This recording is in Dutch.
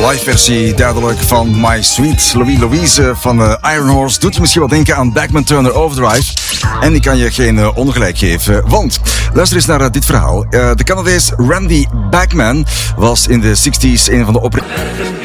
de live versie duidelijk van My Sweet Louise van Iron Horse doet je misschien wel denken aan Bachman Turner Overdrive. En die kan je geen ongelijk geven, want luister eens naar dit verhaal. De Canadees Randy Bachman was in de 60s een van de